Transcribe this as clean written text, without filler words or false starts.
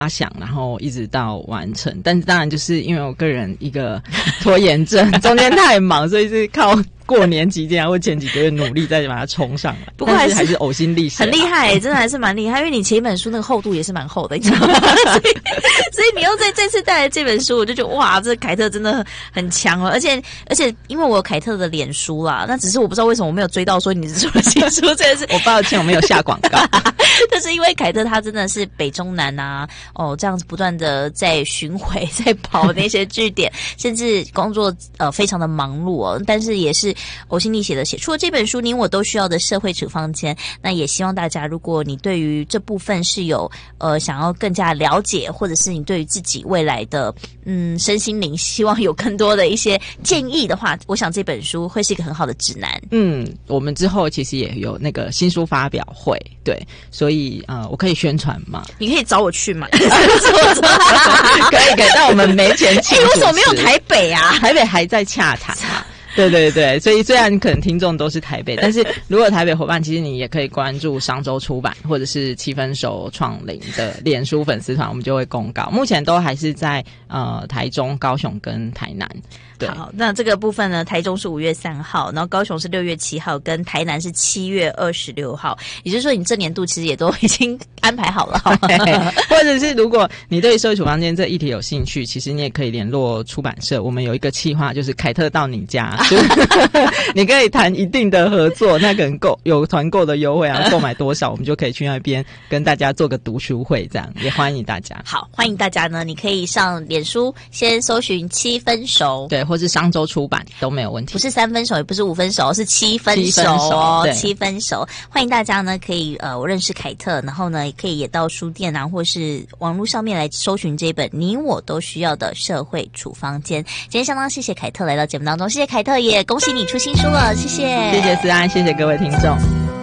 发想，然后一直到完成。但是当然就是因为我个人一个拖延症，中间太忙，所以是靠过年期间或前几个月努力再把它冲上来。 不过还是呕心沥血， 很厉害，真的还是蛮厉害。因为你前一本书那个厚度也是蛮厚的，你知道吗？所以你又在这次带来这本书，我就觉得哇，这凯特真的很强了。而且因为我有凯特的脸书啦，那只是我不知道为什么我没有追到说你是出了新书这件事。 我抱歉，我没有下广告。 但是因为凯特他真的是北中南啊，这样子不断的在巡回，在跑那些据点，甚至工作非常的忙碌哦，但是也是呕心沥血的写出了这本书《你我都需要的社会处方间》。那也希望大家，如果你对于这部分是有想要更加了解，或者是你对于自己未来的身心灵希望有更多的一些建议的话，我想这本书会是一个很好的指南。 我们之后其实也有那个新书发表会，对，所以我可以宣传嘛？ 你可以找我去嘛？可以，但我们没钱请。 为什么没有台北啊？ 台北还在洽谈嘛。对对对，所以虽然可能听众都是台北，但是如果台北伙伴，其实你也可以关注商周出版或者是7分熟创龄的脸书粉丝团，我们就会公告。目前都还是在台中、高雄跟台南。对， 好，那这个部分呢，台中是5月3号，然后高雄是6月7号，跟台南是7月26号。也就是说，你这年度其实也都已经安排好了。 或者是如果你对社会处方间这议题有兴趣，其实你也可以联络出版社，我们有一个企划，就是凯特到你家。你可以谈一定的合作，那可能有团购的优惠啊，购买多少我们就可以去那边跟大家做个读书会，这样也欢迎大家。 好，欢迎大家呢，你可以上脸书先搜寻7分熟， 对，或是商周出版都没有问题。 不是3分熟，也不是5分熟，是7分熟哦，7分熟。欢迎大家呢，可以我认识凯特，然后呢，也可以也到书店啊，或是网络上面来搜寻这本你我都需要的社会处方间。今天相当谢谢凯特来到节目当中，谢谢凯特，也恭喜你出新书了，谢谢， 谢谢思安，谢谢各位听众。